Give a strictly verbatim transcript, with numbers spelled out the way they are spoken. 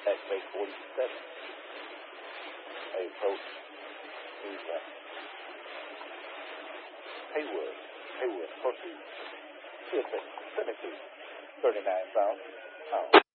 That makes forty-seven. Hey, coach. Who's that? Haywood. Haywood. Proceed. Pearson. Trinity. thirty-nine thousand.